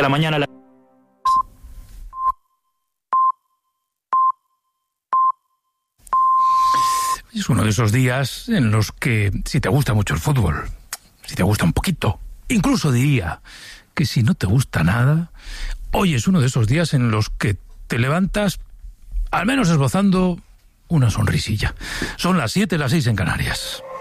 la mañana. Es uno de esos días en los que, si te gusta mucho el fútbol, si te gusta un poquito, incluso diría que si no te gusta nada, hoy es uno de esos días en los que te levantas, al menos esbozando una sonrisilla. Son las 7, las 6 en Canarias.